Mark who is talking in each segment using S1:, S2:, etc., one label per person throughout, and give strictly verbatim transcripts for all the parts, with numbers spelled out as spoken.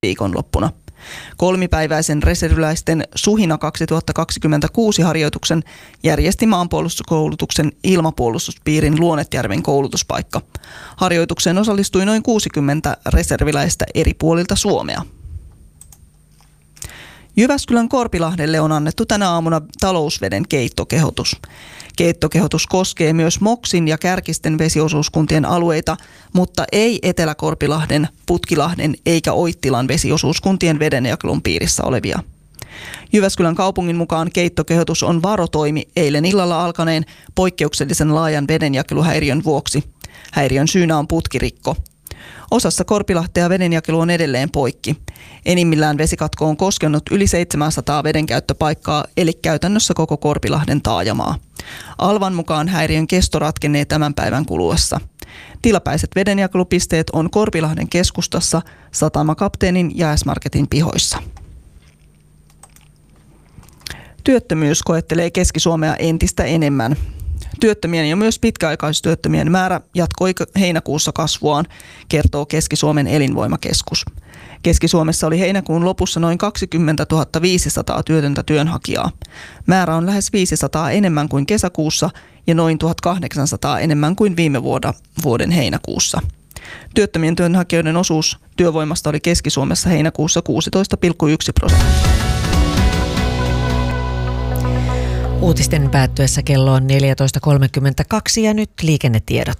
S1: viikonloppuna. Kolmipäiväisen reserviläisten Suhina kaksituhattakaksikymmentäkuusi harjoituksen järjesti maanpuolustuskoulutuksen ilmapuolustuspiirin Luonetjärven koulutuspaikka. Harjoitukseen osallistui noin kuusikymmentä reserviläistä eri puolilta Suomea. Jyväskylän Korpilahdelle on annettu tänä aamuna talousveden keittokehotus. Keittokehotus koskee myös Moksin ja Kärkisten vesiosuuskuntien alueita, mutta ei Etelä-Korpilahden, Putkilahden eikä Oittilan vesiosuuskuntien vedenjakelun piirissä olevia. Jyväskylän kaupungin mukaan keittokehotus on varotoimi eilen illalla alkaneen poikkeuksellisen laajan vedenjakeluhäiriön vuoksi. Häiriön syynä on putkirikko. Osassa Korpilahtea vedenjakelu on edelleen poikki. Enimmillään vesikatko on koskenut yli seitsemänsataa vedenkäyttöpaikkaa, eli käytännössä koko Korpilahden taajamaa. Alvan mukaan häiriön kesto ratkenee tämän päivän kuluessa. Tilapäiset vedenjakelupisteet on Korpilahden keskustassa, Satamakapteenin ja S-Marketin pihoissa. Työttömyys koettelee Keski-Suomea entistä enemmän. Työttömien ja myös pitkäaikaistyöttömien määrä jatkoi heinäkuussa kasvuaan, kertoo Keski-Suomen elinvoimakeskus. Keski-Suomessa oli heinäkuun lopussa noin kaksikymmentätuhatta viisisataa työtöntä työnhakijaa. Määrä on lähes viisisataa enemmän kuin kesäkuussa ja noin tuhatkahdeksansataa enemmän kuin viime vuoda, vuoden heinäkuussa. Työttömien työnhakijoiden osuus työvoimasta oli Keski-Suomessa heinäkuussa kuusitoista pilkku yksi prosenttia.
S2: Uutisten päättyessä kello on neljätoista kolmekymmentäkaksi ja nyt liikennetiedote.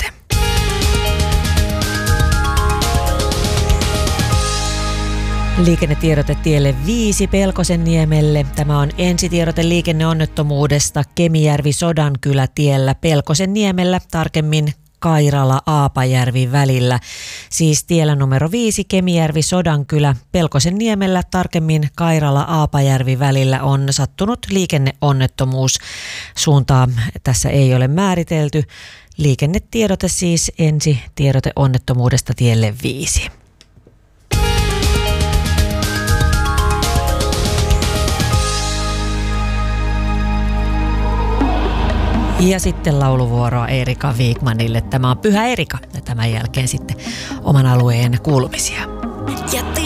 S2: Liikennetiedote tielle viisi Pelkosenniemelle. Tämä on ensitiedote liikenneonnettomuudesta Kemijärvi-Sodankylä tiellä Pelkosenniemellä, tarkemmin Kairala-Aapajärvi välillä. Siis tiellä numero viisi Kemijärvi-Sodankylä Pelkosenniemellä, tarkemmin Kairala-Aapajärvi välillä on sattunut liikenneonnettomuus. Suuntaa tässä ei ole määritelty. Liikennetiedote siis ensi tiedote onnettomuudesta tielle viisi. Ja sitten lauluvuoroa Erika Wigmanille. Tämä on Pyhä Erika ja tämän jälkeen sitten oman alueen kuulumisia.